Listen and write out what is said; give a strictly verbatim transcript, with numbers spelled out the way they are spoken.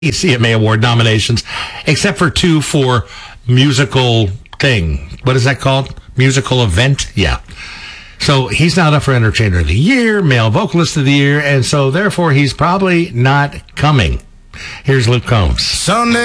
C M A Award nominations, except for two for musical thing. What is that called? Musical event? Yeah. So he's not up for Entertainer of the Year, Male Vocalist of the Year, and so therefore he's probably not coming. Here's Luke Combs. Sunday.